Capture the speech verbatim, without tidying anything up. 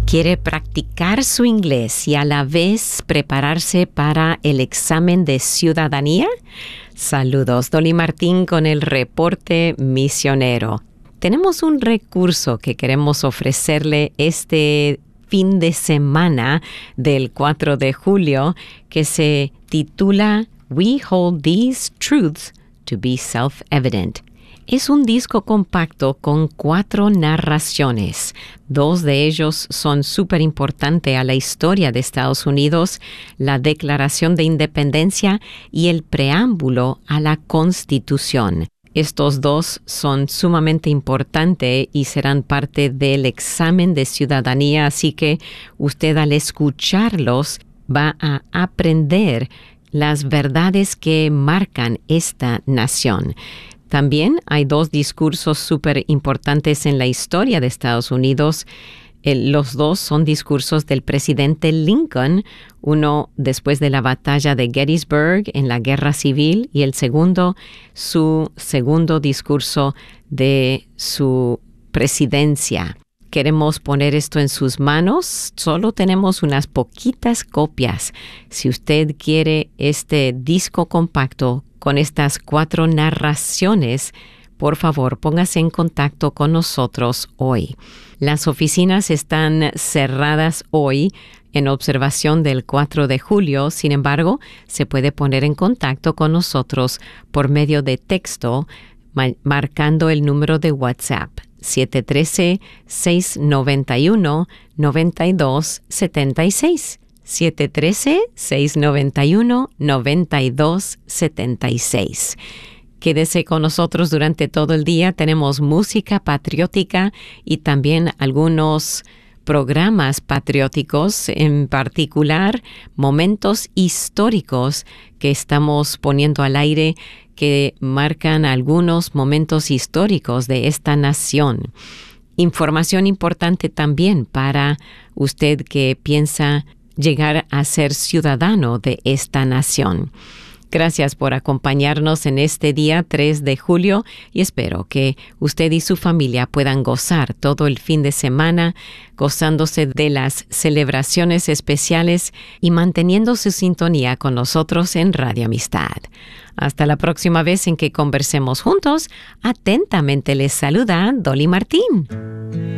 ¿Quiere practicar su inglés y a la vez prepararse para el examen de ciudadanía? Saludos, Dolly Martín con el reporte misionero. Tenemos un recurso que queremos ofrecerle este fin de semana del cuatro de julio que se titula We Hold These Truths to be Self-Evident. Es un disco compacto con cuatro narraciones. Dos de ellos son súper importantes a la historia de Estados Unidos, la Declaración de Independencia y el preámbulo a la Constitución. Estos dos son sumamente importantes y serán parte del examen de ciudadanía, así que usted al escucharlos va a aprender las verdades que marcan esta nación. También hay dos discursos súper importantes en la historia de Estados Unidos. El, los dos son discursos del presidente Lincoln, uno después de la batalla de Gettysburg en la Guerra Civil y el segundo, su segundo discurso de su presidencia. Queremos poner esto en sus manos. Solo tenemos unas poquitas copias. Si usted quiere este disco compacto con estas cuatro narraciones, por favor, póngase en contacto con nosotros hoy. Las oficinas están cerradas hoy en observación del cuatro de julio. Sin embargo, se puede poner en contacto con nosotros por medio de texto, ma- marcando el número de WhatsApp siete uno tres, seis nueve uno, nueve dos siete seis. siete uno tres, seis nueve uno, nueve dos siete seis. Quédese con nosotros durante todo el día. Tenemos música patriótica y también algunos programas patrióticos, en particular momentos históricos que estamos poniendo al aire que marcan algunos momentos históricos de esta nación. Información importante también para usted que piensa llegar a ser ciudadano de esta nación. Gracias por acompañarnos en este día tres de julio y espero que usted y su familia puedan gozar todo el fin de semana, gozándose de las celebraciones especiales y manteniendo su sintonía con nosotros en Radio Amistad. Hasta la próxima vez en que conversemos juntos, atentamente les saluda Dolly Martín.